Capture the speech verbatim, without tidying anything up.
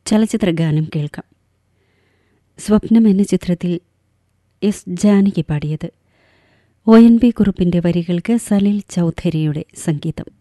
ചലച്ചിത്രഗാനം കേൾക്കാം. സ്വപ്നം എന്ന ചിത്രത്തിൽ എസ് ജാനകി പാടിയത്. ഒ എൻ വി കുറുപ്പിൻ്റെ വരികൾക്ക് സലിൽ ചൗധരിയുടെ സംഗീതം.